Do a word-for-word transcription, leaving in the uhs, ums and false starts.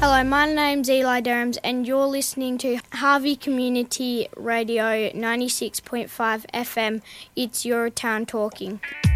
Hello, my name's Eli Durhams and you're listening to Harvey Community Radio ninety-six point five F M. It's Your Town Talking.